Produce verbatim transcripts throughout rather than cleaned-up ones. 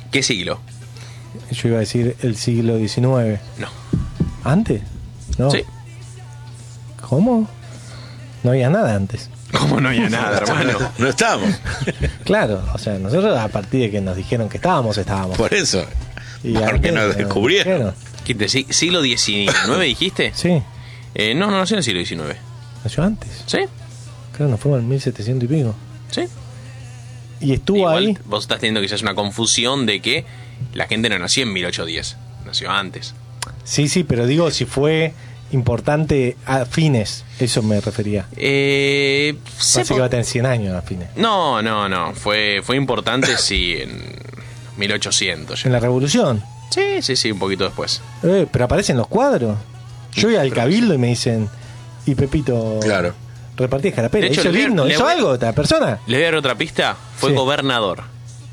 ¿Qué siglo? Yo iba a decir el siglo diecinueve. No. ¿Antes? No. Sí. ¿Cómo? No había nada antes. ¿Cómo no había nada, hermano? No, no estábamos. Claro, o sea, nosotros a partir de que nos dijeron que estábamos, estábamos. Por eso. Y Porque antes, nos nos descubrieron. dijeron. ¿Qué te- si- ¿Siglo diecinueve dijiste? Sí, Eh, no, no nació en el siglo diecinueve. nació antes. ¿Sí? Claro, nos fuimos en mil setecientos y pico. ¿Sí? Y estuvo Igual ahí. vos estás teniendo quizás una confusión de que la gente no nació en mil ochocientos diez. Nació antes. Sí, sí, pero digo si fue importante a fines. Eso me refería. Eh, Así sepa- que va a tener cien años a fines. No, no, no. Fue, fue importante, sí, en mil ochocientos. En la revolución. Sí, sí, sí, un poquito después. Eh, pero aparecen los cuadros. Yo voy al cabildo y me dicen, y Pepito Claro. repartía escarapela. De hecho, ¿Hizo le voy a- el himno? le ¿Hizo voy a- algo otra persona? Les voy a dar otra pista. Fue Sí. gobernador.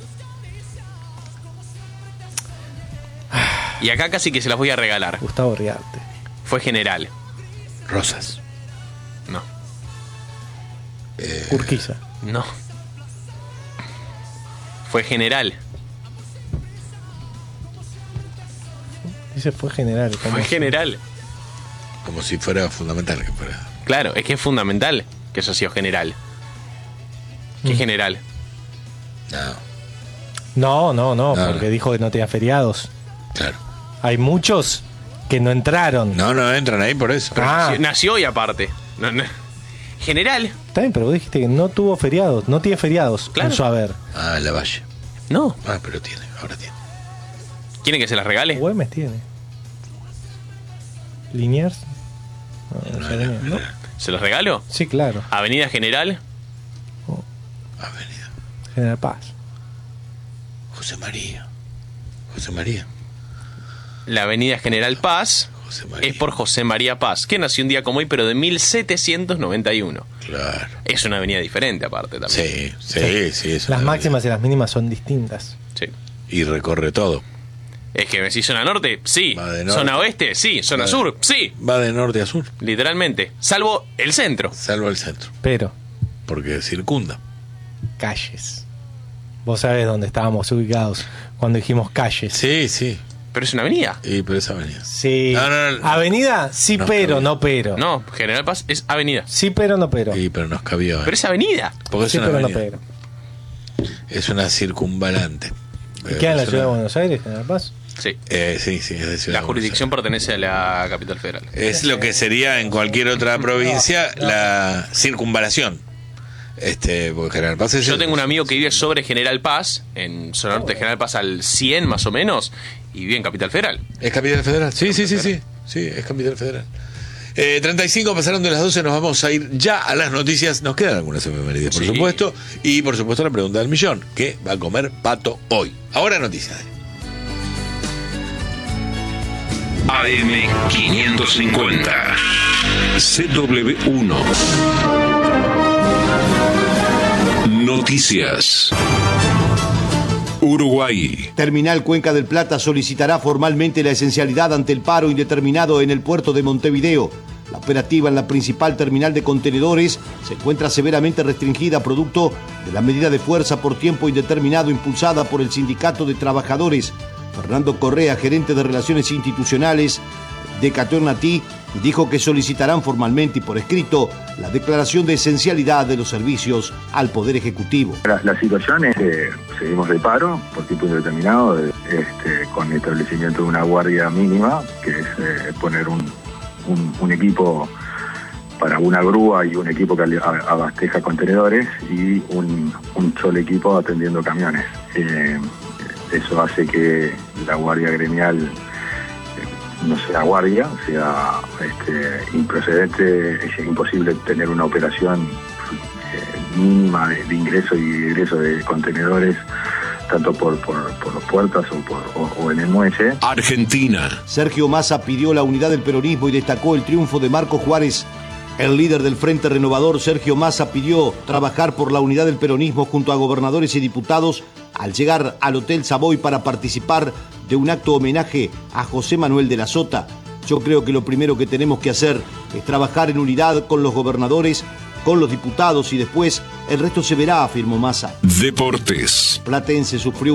Y acá casi que se las voy a regalar. Gustavo Riarte. Fue general. Rosas. No, Eh, Urquiza. no. Fue general. Dice fue general. ¿cómo Fue es? general. como si fuera fundamental que fuera. Claro, es que es fundamental que eso sea general. ¿Qué Mm. general? No, No, no, no, No, porque no. dijo que no tenía feriados. claro. Hay muchos que no entraron. No, no entran ahí por eso. Ah. Nació, nació y aparte. No, no. General. Está bien, pero vos dijiste que no tuvo feriados. No tiene feriados Claro. en su haber. Ah, la Valle. No. Ah, pero tiene, ahora tiene. ¿Quieren que se las regale? Güemes tiene. Liniers. No, no No, sé, no, Liniers, ¿no? no. ¿Se los regalo? Sí, claro. Avenida General. Avenida. General Paz. José María. José María. La Avenida General Paz José María. es por José María Paz, que nació un día como hoy, pero de mil setecientos noventa y uno. Claro. Es una avenida diferente aparte también. Sí, sí, sí. es Las una máximas y las mínimas son distintas. Sí. avenida. Y recorre todo. Es que me decís zona norte, sí. Va de norte. Zona oeste, sí. Zona Va de- sur, sí. Va de norte a sur, Literalmente. Salvo el centro. salvo el centro. Pero, Porque circunda. calles. Vos sabés dónde estábamos ubicados cuando dijimos calles. Sí, sí. Pero es una avenida. Y por esa avenida. Sí. No, no, no. Avenida, sí, No, pero, cabía. no pero. No, General Paz es avenida. Sí, pero, no pero. Sí, pero nos cabía. Pero es avenida. Porque es Sí, una pero, no avenida. pero. Es una circunvalante. ¿Y queda en la Es ciudad de una- Buenos Aires, General Paz? Sí. Eh, sí, sí, es de Ciudad La de Buenos jurisdicción pertenece a la capital federal. Aires. Es lo que sería en cualquier otra provincia la circunvalación. Este, porque General Paz es Yo el- tengo un amigo que vive sobre General Paz, en zona norte de General Paz al cien más o menos, y vive en capital federal. ¿Es capital federal? Sí, sí, sí, sí. Sí, es capital federal. Eh, treinta y cinco pasaron de las doce, nos vamos a ir ya a las noticias. Nos quedan algunas efemérides, por Sí. supuesto. Y por supuesto la pregunta del millón. ¿Qué va a comer Pato hoy? Ahora noticias. A M quinientos cincuenta. C W uno. Noticias. Uruguay. Terminal Cuenca del Plata solicitará formalmente la esencialidad ante el paro indeterminado en el puerto de Montevideo. La operativa en la principal terminal de contenedores se encuentra severamente restringida producto de la medida de fuerza por tiempo indeterminado impulsada por el Sindicato de Trabajadores. Fernando Correa, gerente de Relaciones Institucionales de Caternatí, dijo que solicitarán formalmente y por escrito la declaración de esencialidad de los servicios al Poder Ejecutivo. La, la situación es que seguimos de paro por tiempo indeterminado, este, con el establecimiento de una guardia mínima, que es eh, poner un, un, un equipo para una grúa y un equipo que abasteja contenedores y un, un solo equipo atendiendo camiones. Eh, eso hace que la guardia gremial no sea guardia, sea este, improcedente, es imposible tener una operación eh, mínima de, de ingreso y egreso de contenedores, tanto por, por, por los puertos o, por, o, o en el muelle. Argentina. Sergio Massa pidió la unidad del peronismo y destacó el triunfo de Marco Juárez. El líder del Frente Renovador, Sergio Massa, pidió trabajar por la unidad del peronismo junto a gobernadores y diputados al llegar al Hotel Savoy para participar de un acto homenaje a José Manuel de la Sota. Yo creo que lo primero que tenemos que hacer es trabajar en unidad con los gobernadores, con los diputados y después el resto se verá, afirmó Massa. Deportes. Platense sufrió